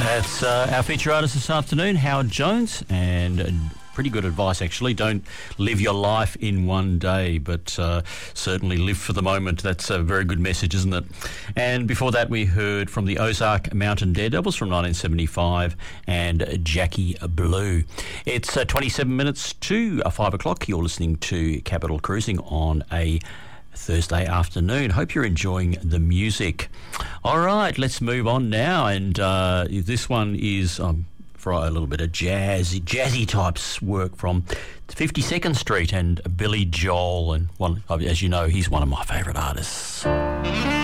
That's our feature artist this afternoon, Howard Jones, and pretty good advice, actually. Don't live your life in one day, but certainly live for the moment. That's a very good message, isn't it? And before that, we heard from the Ozark Mountain Daredevils from 1975 and Jackie Blue. It's 27 minutes to 5 o'clock. You're listening to Capital Cruising on a Thursday afternoon. Hope you're enjoying the music. All right, let's move on now. And this one is for a little bit of jazzy types work from 52nd Street and Billy Joel. And one, as you know, he's one of my favourite artists.